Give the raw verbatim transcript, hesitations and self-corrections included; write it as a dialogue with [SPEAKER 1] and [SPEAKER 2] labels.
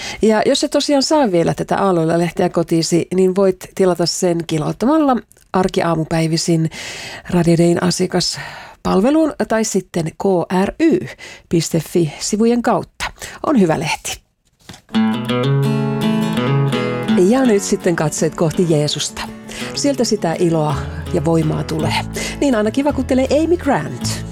[SPEAKER 1] Ja jos et tosiaan saa vielä tätä Aalloilla-lehteä kotiisi, niin voit tilata sen kilauttamalla arkiaamupäivisin Radio Dayn asiakaspalveluun tai sitten k r y piste f i sivujen kautta. On hyvä lehti. Ja nyt sitten katseet kohti Jeesusta. Sieltä sitä iloa ja voimaa tulee. Niin ainakin vakuuttelee Amy Grant.